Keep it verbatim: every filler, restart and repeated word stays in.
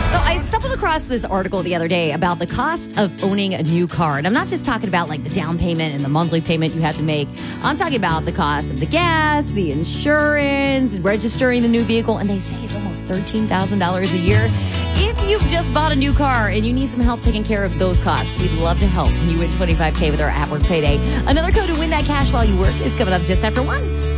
So I stumbled across this article the other day about the cost of owning a new car. And I'm not just talking about like the down payment and the monthly payment you have to make. I'm talking about the cost of the gas, the insurance, registering the new vehicle. And they say it's almost thirteen thousand dollars a year. If you've just bought a new car and you need some help taking care of those costs, we'd love to help. And you win twenty-five K with our at work payday. Another code to win that cash while you work is coming up just after one.